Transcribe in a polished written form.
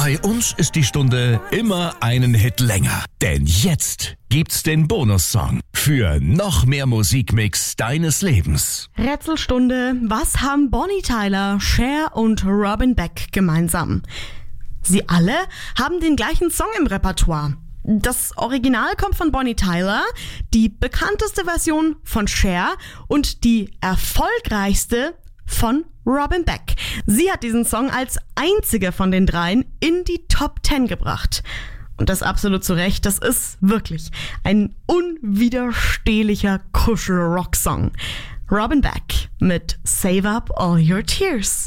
Bei uns ist die Stunde immer einen Hit länger. Denn jetzt gibt's den Bonussong für noch mehr Musikmix deines Lebens. Rätselstunde. Was haben Bonnie Tyler, Cher und Robin Beck gemeinsam? Sie alle haben den gleichen Song im Repertoire. Das Original kommt von Bonnie Tyler, die bekannteste Version von Cher und die erfolgreichste von Robin Beck. Sie hat diesen Song als einzige von den dreien in die Top 10 gebracht. Und das absolut zu Recht, das ist wirklich ein unwiderstehlicher Kuschel-Rock-Song. Robin Beck mit Save Up All Your Tears.